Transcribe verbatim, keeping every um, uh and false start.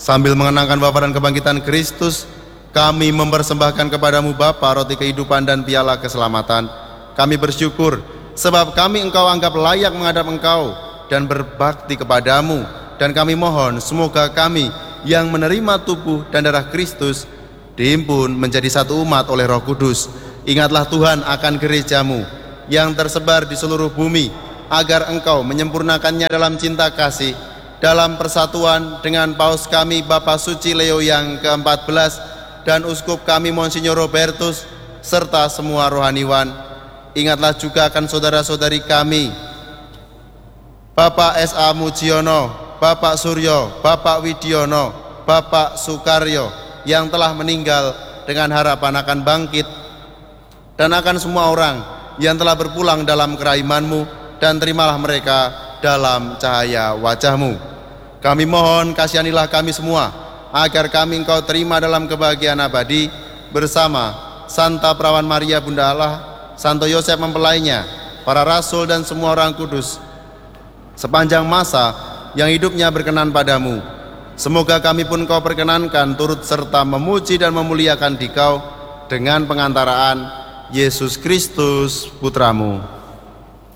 Sambil mengenangkan wafat dan kebangkitan Kristus, kami mempersembahkan kepadamu Bapa roti kehidupan dan piala keselamatan. Kami bersyukur sebab kami Engkau anggap layak menghadap Engkau dan berbakti kepadamu. Dan kami mohon semoga kami yang menerima tubuh dan darah Kristus dihimpun menjadi satu umat oleh Roh Kudus. Ingatlah Tuhan akan gerejamu yang tersebar di seluruh bumi, agar Engkau menyempurnakannya dalam cinta kasih, dalam persatuan dengan Paus kami Bapak Suci Leo yang keempat belas dan Uskup kami Monsinyur Robertus serta semua rohaniwan. Ingatlah juga akan saudara-saudari kami Bapak S A Mujiono, Bapak Suryo, Bapak Widiono, Bapak Sukaryo yang telah meninggal dengan harapan akan bangkit, dan akan semua orang yang telah berpulang dalam keraiman-Mu, dan terimalah mereka dalam cahaya wajah-Mu. Kami mohon kasihanilah kami semua, agar kami Engkau terima dalam kebahagiaan abadi bersama Santa Perawan Maria Bunda Allah, Santo Yosef mempelainya, para rasul dan semua orang kudus, sepanjang masa yang hidupnya berkenan padamu. Semoga kami pun Kau perkenankan turut serta memuji dan memuliakan Dikau dengan pengantaraan Yesus Kristus Putramu.